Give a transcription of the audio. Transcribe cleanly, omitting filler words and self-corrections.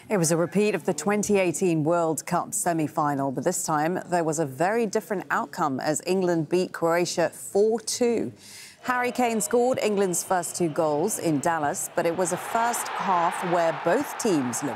It was a repeat of the 2018 World Cup semi-final, but this time there was a very different outcome as England beat Croatia 4-2. Harry Kane scored England's first two goals in Dallas, but it was a first half where both teams looked